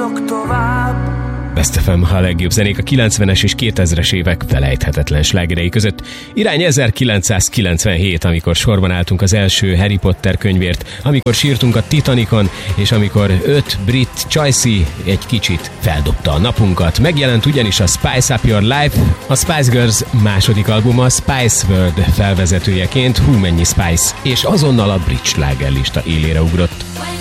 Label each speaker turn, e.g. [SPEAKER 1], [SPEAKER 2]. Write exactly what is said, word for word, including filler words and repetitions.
[SPEAKER 1] haladok tovább.
[SPEAKER 2] Best ef em, a legjobb zenék a kilencvenes és kétezres évek felejthetetlen slágerei között. Irány ezerkilencszázkilencvenhét, amikor sorban álltunk az első Harry Potter könyvért, amikor sírtunk a Titanicon, és amikor öt brit csajszi egy kicsit feldobta a napunkat. Megjelent ugyanis a Spice Up Your Life, a Spice Girls második albuma Spice World felvezetőjeként. Hú, mennyi Spice! És azonnal a brit slágerlista élére ugrott.